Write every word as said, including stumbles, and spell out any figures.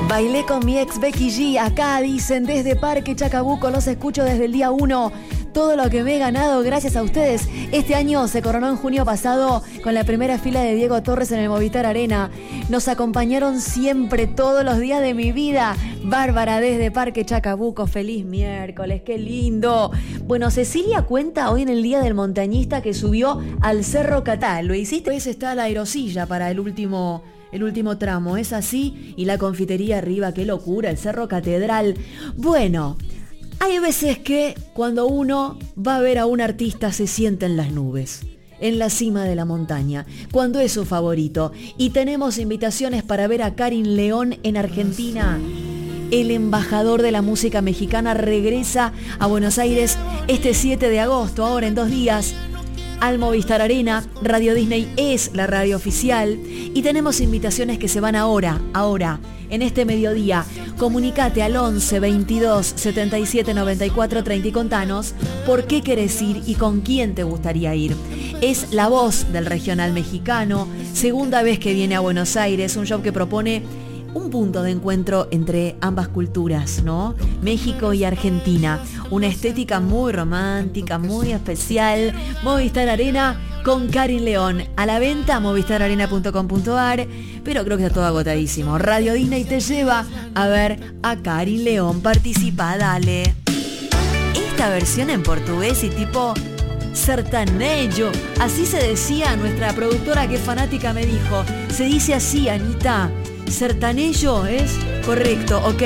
Bailé con mi ex Becky G, acá dicen desde Parque Chacabuco, los escucho desde el día uno. Todo lo que me he ganado gracias a ustedes. Este año se coronó en junio pasado con la primera fila de Diego Torres en el Movistar Arena. Nos acompañaron siempre, todos los días de mi vida. Bárbara desde Parque Chacabuco, feliz miércoles, qué lindo. Bueno, Cecilia cuenta hoy en el Día del Montañista que subió al Cerro Catá. ¿Lo hiciste? Pues está la aerosilla para el último... El último tramo, es así, y la confitería arriba, qué locura, el Cerro Catedral. Bueno, hay veces que cuando uno va a ver a un artista se siente en las nubes, en la cima de la montaña, cuando es su favorito. Y tenemos invitaciones para ver a Karin León en Argentina. El embajador de la música mexicana regresa a Buenos Aires este siete de agosto, ahora en dos días. Al Movistar Arena. Radio Disney es la radio oficial y tenemos invitaciones que se van ahora, ahora, en este mediodía. Comunicate al once veintidós setenta y siete noventa y cuatro treinta y contanos por qué querés ir y con quién te gustaría ir. Es La Voz del regional mexicano, segunda vez que viene a Buenos Aires, un show que propone un punto de encuentro entre ambas culturas, ¿no? México y Argentina. Una estética muy romántica, muy especial. Movistar Arena con Karin León. A la venta, movistar arena punto com punto ar. Pero creo que está todo agotadísimo. Radio Disney te lleva a ver a Karin León. Participa, dale. Esta versión en portugués y tipo sertanejo. Así se decía nuestra productora que es fanática, me dijo. Se dice así, Anita. Sertanejo es correcto, ok.